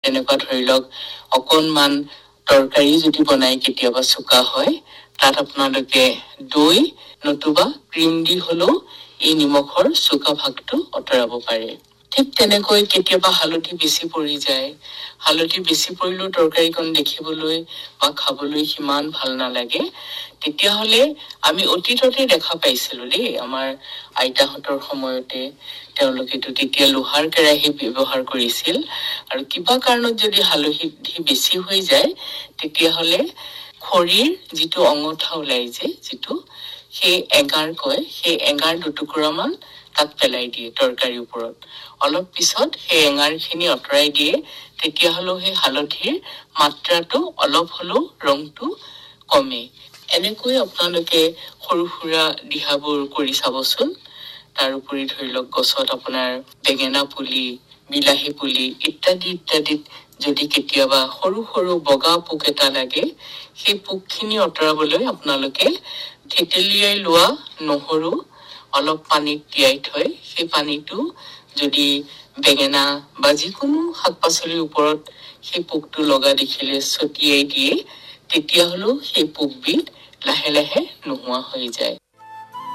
তেনেকুৱা ধৰি লওক অকণমান তৰকাৰী যদি বনাই কেতিয়াবা চোকা হয় তাত আপোনালোকে দৈ নতুবা ক্ৰীম দি হলেও এই নিমখৰ চোকা ভাগটো আঁতৰাব পাৰে ঠিক তেনেকৈ কেতিয়াবা হালধি বেছি পৰি যায় হালধি বেছি পৰিলেও তৰকাৰীখন দেখিবলৈ বা খাবলৈ সিমান ভাল নালাগে তেতিয়াহলে আমি অতীততে দেখা পাইছিলো দেই আমাৰ আইতাহঁতৰ সময়তে তেওঁলোকেতো তেতিয়া লোহাৰ কেৰাহী ব্যৱহাৰ কৰিছিল আৰু কিবা কাৰণত যদি হালধি বেছি হৈ যায় তেতিয়াহলে খৰিৰ যিটো অঙঠা ওলাই যিটো সেই এঙাৰ কয় সেই এঙাৰ দুটুকুৰামান তাত পেলাই দিয়ে তৰকাৰীৰ ওপৰত অলপ পিছত সেই এঙাৰখিনি আঁতৰাই দিয়ে তেতিয়াহলে সেই হালধিৰ মাত্ৰাটো অলপ হলেও ৰংটো কমে এনেকৈ আপোনালোকে সৰু সুৰা দিহাবোৰ কৰি চাবচোন তাৰোপৰি ধৰি লওক গছত আপোনাৰ বেঙেনা পুলি বিলাহী পুলি ইত্যাদিত যদি কেতিয়াবা সৰু সৰু বগা পোক এটা লাগে সেই পোকখিনি আঁতৰাবলৈ আপোনালোকে থেতেলিয়াই লোৱা নহৰু অলপ পানীত তিয়াই থৈ সেই পানীটো যদি বেঙেনা বা যিকোনো শাক-পাচলিৰ ওপৰত সেই পোকটো লগা দেখিলে ছটিয়াই দিয়ে তেতিয়াহলেও সেই পোকবিধ লাহে লাহে নোহোৱা হৈ যায়